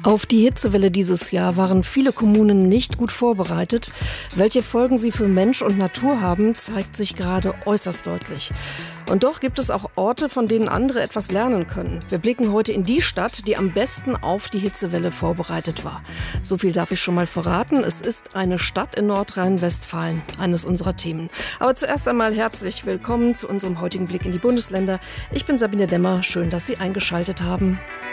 Auf die Hitzewelle dieses Jahr waren viele Kommunen nicht gut vorbereitet. Welche Folgen sie für Mensch und Natur haben, zeigt sich gerade äußerst deutlich. Und doch gibt es auch Orte, von denen andere etwas lernen können. Wir blicken heute in die Stadt, die am besten auf die Hitzewelle vorbereitet war. So viel darf ich schon mal verraten. Es ist eine Stadt in Nordrhein-Westfalen, eines unserer Themen. Aber zuerst einmal herzlich willkommen zu unserem heutigen Blick in die Bundesländer. Ich bin Sabine Demmer. Schön, dass Sie eingeschaltet haben.